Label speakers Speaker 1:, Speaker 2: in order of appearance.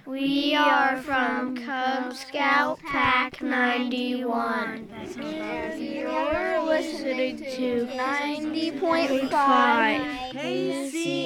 Speaker 1: We are from Cub Scout Pack 91.
Speaker 2: And you're listening to 90.5
Speaker 1: KC